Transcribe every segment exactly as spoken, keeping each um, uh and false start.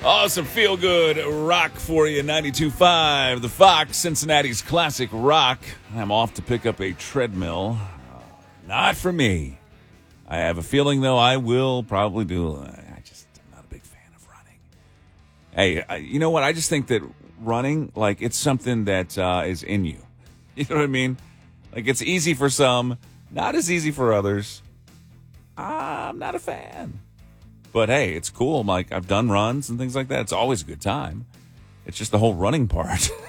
Oh, some feel-good rock for you, ninety-two point five, the Fox, Cincinnati's classic rock. I'm off to pick up a treadmill. Uh, not for me. I have a feeling, though, I will probably do. I just, I'm not a big fan of running. Hey, I, you know what? I just think that running, like, it's something that uh, is in you. You know what I mean? Like, it's easy for some, not as easy for others. I'm not a fan. But, hey, it's cool. I'm like, I've done runs and things like that. It's always a good time. It's just the whole running part. So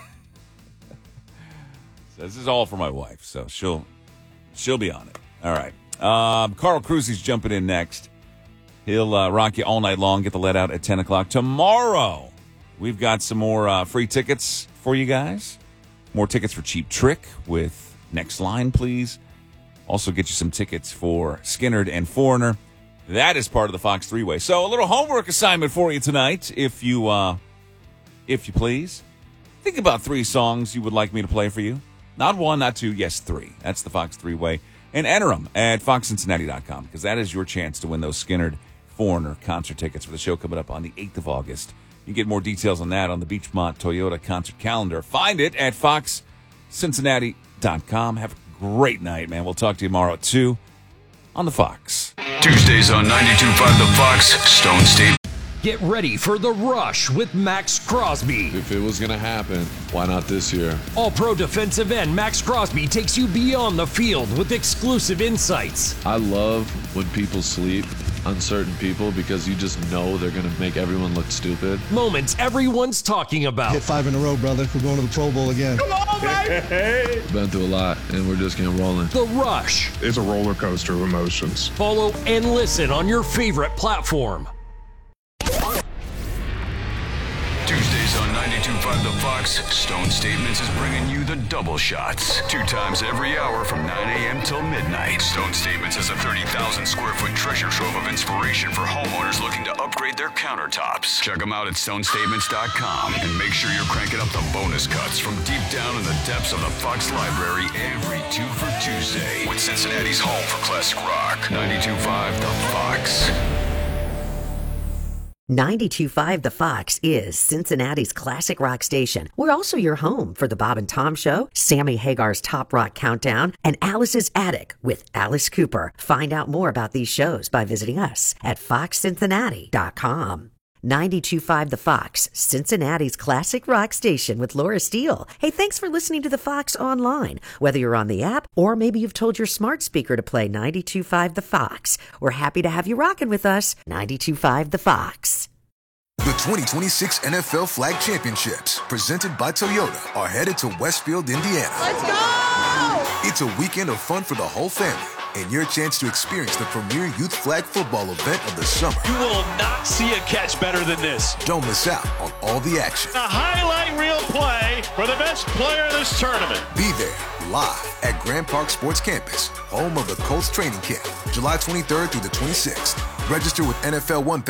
this is all for my wife, so she'll she'll be on it. All right. Um, Carl Cruzy's jumping in next. He'll uh, rock you all night long, get the let out at ten o'clock. Tomorrow, we've got some more uh, free tickets for you guys. More tickets for Cheap Trick with Next Line, Please. Also get you some tickets for Skinnerd and Foreigner. That is part of the Fox three-way. So a little homework assignment for you tonight, if you, uh, if you please. Think about three songs you would like me to play for you. Not one, not two, yes, three. That's the Fox three-way. And enter them at fox cincinnati dot com because that is your chance to win those Skinnerd Foreigner concert tickets for the show coming up on the eighth of August. You can get more details on that on the Beachmont Toyota concert calendar. Find it at fox cincinnati dot com. Have a great night, man. We'll talk to you tomorrow at two on the Fox. Tuesdays on ninety-two point five The Fox, Stone State. Get ready for The Rush with Max Crosby. If it was going to happen, why not this year? All-pro defensive end Max Crosby takes you beyond the field with exclusive insights. I love when people sleep on certain people because you just know they're going to make everyone look stupid. Moments everyone's talking about. Hit five in a row, brother. We're going to the Pro Bowl again. Come on, baby! Been through a lot, and we're just getting rolling. The Rush. It's a roller coaster of emotions. Follow and listen on your favorite platform. Tuesdays on ninety-two point five The Fox, Stone Statements is bringing you the double shots. Two times every hour from nine a.m. till midnight. Stone Statements is a thirty thousand square foot treasure trove of inspiration for homeowners looking to upgrade their countertops. Check them out at stone statements dot com and make sure you're cranking up the bonus cuts from deep down in the depths of the Fox library every two for Tuesday with Cincinnati's home for classic rock. ninety-two point five The Fox. ninety-two point five The Fox is Cincinnati's classic rock station. We're also your home for the Bob and Tom Show, Sammy Hagar's Top Rock Countdown, and Alice's Attic with Alice Cooper. Find out more about these shows by visiting us at fox cincinnati dot com. ninety-two point five The Fox, Cincinnati's classic rock station with Laura Steele. Hey, thanks for listening to The Fox online. Whether you're on the app or maybe you've told your smart speaker to play ninety-two point five The Fox. We're happy to have you rocking with us. ninety-two point five The Fox. The twenty twenty-six N F L Flag Championships, presented by Toyota, are headed to Westfield, Indiana. Let's go! It's a weekend of fun for the whole family and your chance to experience the premier youth flag football event of the summer. You will not see a catch better than this. Don't miss out on all the action. A highlight reel play for the best player in this tournament. Be there live at Grand Park Sports Campus, home of the Colts training camp, July twenty-third through the twenty-sixth. Register with N F L One